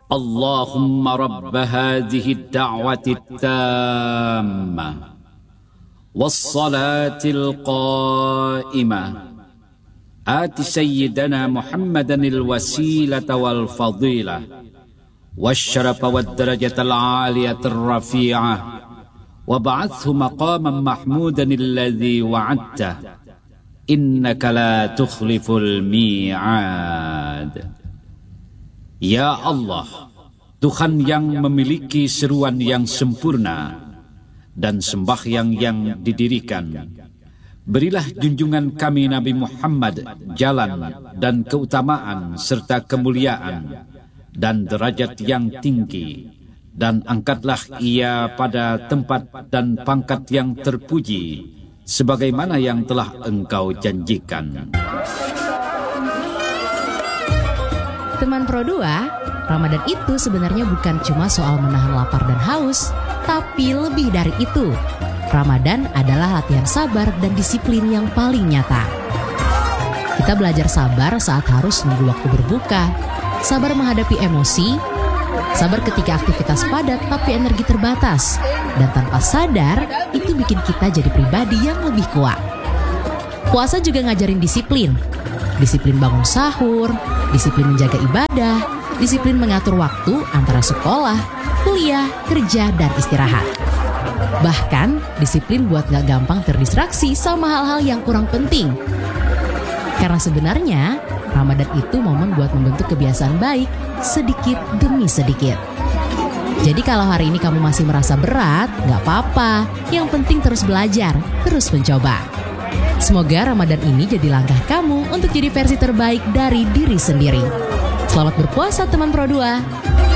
اللهم رب هذه الدعوة التامة والصلاة القائمة آت سيدنا محمدا الوسيلة والفضيلة والشرف والدرجة العالية الرفيعة وابعثه مقاما محمودا الذي وعدته إنك لا تخلف الميعاد. Ya Allah, Tuhan yang memiliki seruan yang sempurna dan sembahyang yang didirikan, berilah junjungan kami Nabi Muhammad jalan dan keutamaan serta kemuliaan dan derajat yang tinggi, dan angkatlah ia pada tempat dan pangkat yang terpuji sebagaimana yang telah Engkau janjikan. Teman Pro 2, Ramadan itu sebenarnya bukan cuma soal menahan lapar dan haus, tapi lebih dari itu. Ramadan adalah latihan sabar dan disiplin yang paling nyata. Kita belajar sabar saat harus nunggu waktu berbuka, sabar menghadapi emosi, sabar ketika aktivitas padat tapi energi terbatas, dan tanpa sadar itu bikin kita jadi pribadi yang lebih kuat. Puasa juga ngajarin disiplin. Disiplin bangun sahur, disiplin menjaga ibadah, disiplin mengatur waktu antara sekolah, kuliah, kerja, dan istirahat. Bahkan, disiplin buat gak gampang terdistraksi sama hal-hal yang kurang penting. Karena sebenarnya, Ramadan itu momen buat membentuk kebiasaan baik sedikit demi sedikit. Jadi kalau hari ini kamu masih merasa berat, gak apa-apa. Yang penting terus belajar, terus mencoba. Semoga Ramadan ini jadi langkah kamu untuk jadi versi terbaik dari diri sendiri. Selamat berpuasa teman Pro 2.